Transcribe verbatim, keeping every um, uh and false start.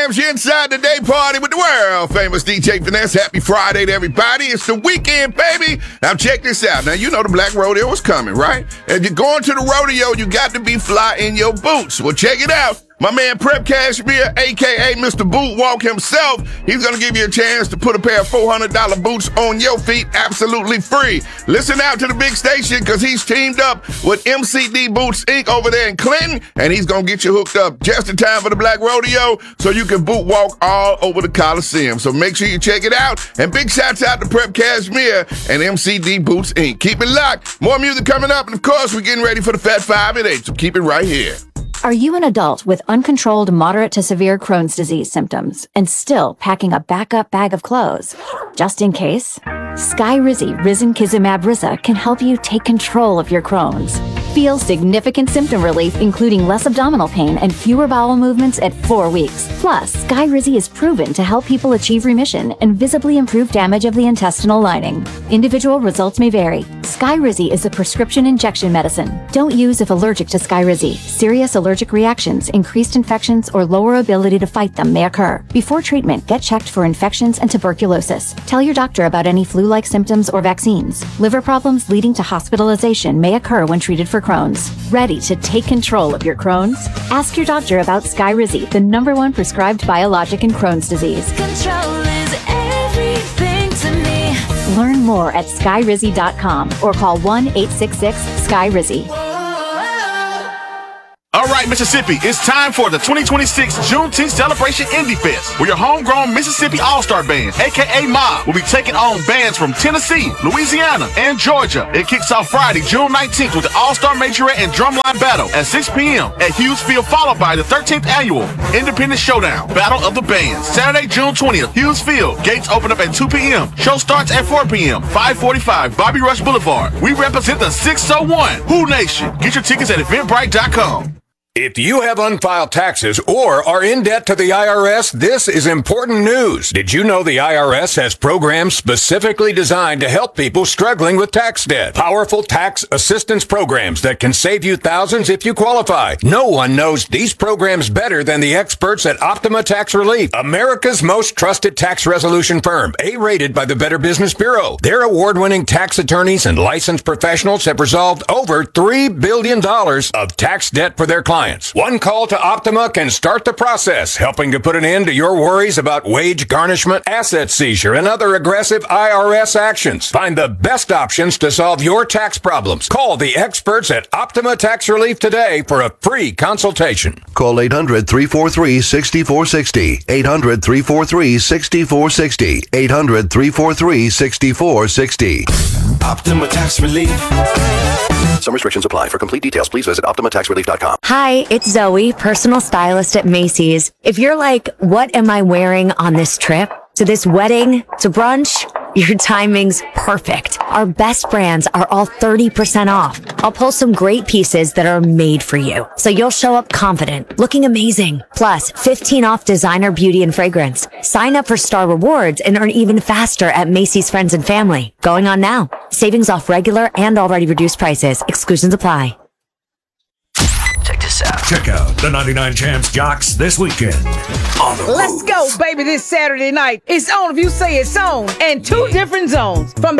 Jams, you're inside the day party with the world famous D J Finesse. Happy Friday to everybody. It's the weekend, baby. Now check this out. Now you know the Black Rodeo is coming, right? If you're going to the rodeo, you got to be fly in your boots. Well, check it out. My man Prep Cashmere, a k a. Mister Boot Walk himself, he's going to give you a chance to put a pair of four hundred dollars boots on your feet absolutely free. Listen out to the big station because he's teamed up with M C D Boots Incorporated over there in Clinton, and he's going to get you hooked up just in time for the Black Rodeo so you can boot walk all over the Coliseum. So make sure you check it out. And big shouts out to Prep Cashmere and M C D Boots Incorporated. Keep it locked. More music coming up, and of course, we're getting ready for the Fat Five at eight, so keep it right here. Are you an adult with uncontrolled moderate to severe Crohn's disease symptoms and still packing a backup bag of clothes? Just in case, Skyrizi Risankizumab Riza can help you take control of your Crohn's. Feel significant symptom relief, including less abdominal pain and fewer bowel movements at four weeks. Plus, Skyrizi is proven to help people achieve remission and visibly improve damage of the intestinal lining. Individual results may vary. Skyrizi is a prescription injection medicine. Don't use if allergic to Skyrizi. Serious allergic reactions, increased infections, or lower ability to fight them may occur. Before treatment, get checked for infections and tuberculosis. Tell your doctor about any flu-like symptoms or vaccines. Liver problems leading to hospitalization may occur when treated for Crohn's. Ready to take control of your Crohn's? Ask your doctor about Skyrizi, the number one prescribed biologic in Crohn's disease. Control is everything to me. Learn more at skyrizi dot com or call one eight six six sky rizi. All right, Mississippi, it's time for the twenty twenty-six Juneteenth Celebration Indie Fest, where your homegrown Mississippi All-Star Band, a k a. Mob, will be taking on bands from Tennessee, Louisiana, and Georgia. It kicks off Friday, June nineteenth with the All-Star Majorette and Drumline Battle at six p.m. at Hughes Field, followed by the thirteenth Annual Independent Showdown, Battle of the Bands. Saturday, June twentieth, Hughes Field. Gates open up at two p.m. Show starts at four p.m. five forty-five Bobby Rush Boulevard. We represent the six oh one Who Nation. Get your tickets at eventbrite dot com. If you have unfiled taxes or are in debt to the I R S, this is important news. Did you know the I R S has programs specifically designed to help people struggling with tax debt? Powerful tax assistance programs that can save you thousands if you qualify. No one knows these programs better than the experts at Optima Tax Relief, America's most trusted tax resolution firm, A-rated by the Better Business Bureau. Their award-winning tax attorneys and licensed professionals have resolved over three billion dollars of tax debt for their clients. One call to Optima can start the process, helping to put an end to your worries about wage garnishment, asset seizure, and other aggressive I R S actions. Find the best options to solve your tax problems. Call the experts at Optima Tax Relief today for a free consultation. Call eight hundred, three four three, six four six zero. eight hundred, three four three, six four six zero. eight hundred, three four three, six four six zero. Optima Tax Relief. Some restrictions apply. For complete details, please visit optima tax relief dot com. Hi, it's Zoe, personal stylist at Macy's. If you're like, what am I wearing on this trip? To this wedding? To brunch? Your timing's perfect. Our best brands are all thirty percent off. I'll pull some great pieces that are made for you, so you'll show up confident, looking amazing. Plus, fifteen off designer beauty and fragrance. Sign up for Star Rewards and earn even faster at Macy's Friends and Family. Going on now. Savings off regular and already reduced prices. Exclusions apply. Check this out. Check out the ninety-nine Champs Jocks this weekend. On the Let's road. go, baby, this Saturday night. It's on if you say it's on. And two different zones. From